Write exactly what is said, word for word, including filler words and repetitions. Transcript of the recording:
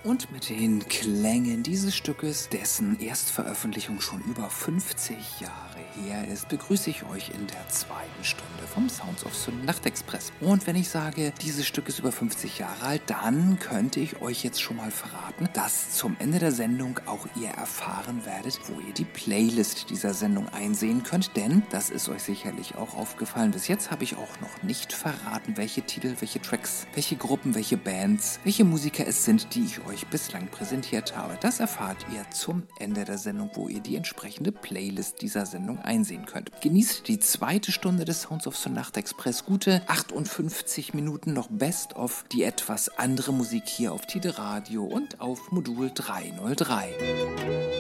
Und mit den Klängen dieses Stückes, dessen Erstveröffentlichung schon über fünfzig Jahre her ist, begrüße ich euch in der zweiten Stunde vom Sounds of the Nachtexpress. Und wenn ich sage, dieses Stück ist über fünfzig Jahre alt, dann könnte ich euch jetzt schon mal verraten, dass zum Ende der Sendung auch ihr erfahren werdet, wo ihr die Playlist dieser Sendung einsehen könnt, denn das ist euch sicherlich auch aufgefallen. Bis jetzt habe ich auch noch nicht verraten, welche Titel, welche Tracks, welche Gruppen, welche Bands, welche Musiker es sind, die ich euch bislang präsentiert habe. Das erfahrt ihr zum Ende der Sendung, wo ihr die entsprechende Playlist dieser Sendung einsehen könnt. Genießt die zweite Stunde des Sounds of the Nachtexpress. Gute achtundfünfzig Minuten noch Best of die etwas andere Musik hier auf Tide Radio und auf Modul dreihundertdrei.